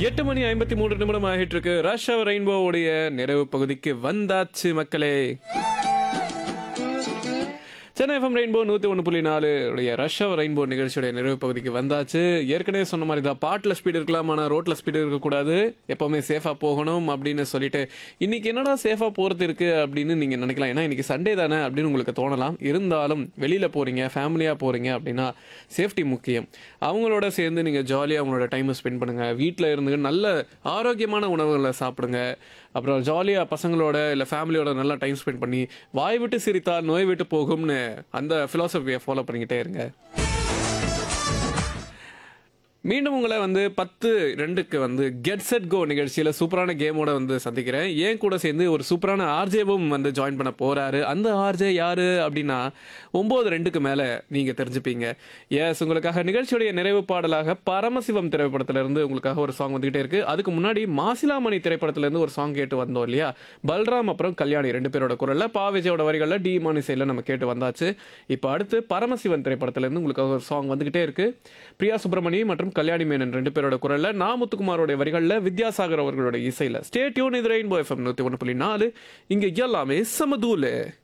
8:53 ஆகிட்டு இருக்கு. ரஷ் அவர் ரெயின்போவுடைய நிறைவு பகுதிக்கு வந்தாச்சு மக்களே. சென்னை எஃப்எம் ரெயின்போ 101.4 உடைய ரஷ் அவர் ரெயின்போ நிகழ்ச்சியுடைய நிறைவு பகுதிக்கு வந்தாச்சு. ஏற்கனவே சொன்ன மாதிரி தான், பாட்டில் ஸ்பீடு இருக்கலாம், ஆனால் ரோட்டில் ஸ்பீடு இருக்கக்கூடாது, எப்போவுமே சேஃபாக போகணும் அப்படின்னு சொல்லிட்டு, இன்னைக்கு என்னடா சேஃபாக போகிறது இருக்குது அப்படின்னு நீங்கள் நினைக்கலாம். ஏன்னா இன்னைக்கு சண்டே தானே அப்படின்னு உங்களுக்கு தோணலாம். இருந்தாலும் வெளியில் போகிறீங்க, ஃபேமிலியாக போகிறீங்க அப்படின்னா சேஃப்டி முக்கியம். அவங்களோட சேர்ந்து நீங்கள் ஜாலியாக அவங்களோட டைமை ஸ்பெண்ட் பண்ணுங்கள். வீட்டில் இருந்து நல்ல ஆரோக்கியமான உணவுகளை சாப்பிடுங்க. அப்புறம் ஜாலியாக பசங்களோட இல்லை ஃபேமிலியோட நல்லா டைம் ஸ்பெண்ட் பண்ணி, வாய் விட்டு சிரித்தால் நோய் விட்டு போகும்னு அந்த ஃபிலாசபியை ஃபாலோ பண்ணிக்கிட்டே இருங்க. மீண்டும் உங்களை 10:02 கெட் செட் கோ நிகழ்ச்சியில் சூப்பரான கேமோட சந்திக்கிறேன். ஏன் கூட சேர்ந்து ஒரு சூப்பரான ஆர்ஜேவும் ஜாயின் பண்ண போறாரு. அந்த ஆர்ஜே யாரு அப்படின்னா 9:02 மேலே நீங்கள் தெரிஞ்சுப்பீங்க. எஸ், உங்களுக்காக நிகழ்ச்சியுடைய நிறைவு பாடலாக பரமசிவம் திரைப்படத்திலிருந்து உங்களுக்காக ஒரு சாங் வந்துகிட்டே இருக்கு. அதுக்கு முன்னாடி மாசிலாமணி திரைப்படத்திலிருந்து ஒரு சாங் கேட்டு வந்தோம் இல்லையா, பல்ராம் அப்புறம் கல்யாணி 2 பேரோட குரல்ல, பாவிஜயோட வரிகளில், டி மானி சைடில் நம்ம கேட்டு வந்தாச்சு. இப்போ அடுத்து பரமசிவன் திரைப்படத்திலிருந்து உங்களுக்காக ஒரு சாங் வந்துகிட்டே இருக்கு. பிரியா சுப்பிரமணி மற்றும் கல்யாணி மேனன் 2 பேரோட குரல்ல, முத்துக்குமாரோட வரிகள்ல, வித்யாசாகர் அவர்களோட இசையில. Stay tune. இது ரெயின்போ எஃப்எம் 101.4. இங்க எல்லாமே சமதூல.